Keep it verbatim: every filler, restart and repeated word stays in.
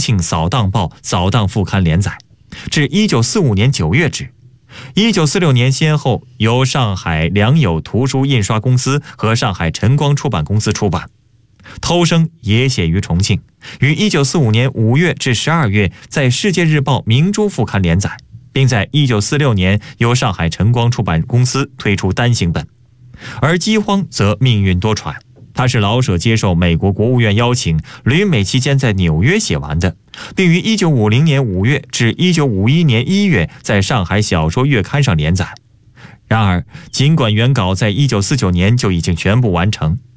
庆扫荡报》扫荡副刊连载，至一九四五年九月止。一九四六年先后由上海良友图书印刷公司和上海晨光出版公司出版。偷生也写于重庆，于一九四五年五月至十二月在《世界日报》明珠副刊连载，并在一九四六年由上海晨光出版公司推出单行本。而饥荒则命运多舛，他是老舍接受美国国务院邀请，旅美期间在纽约写完的，并于一九五零年五月至一九五一年一月在上海小说月刊上连载。然而，尽管原稿在一九四九年就已经全部完成，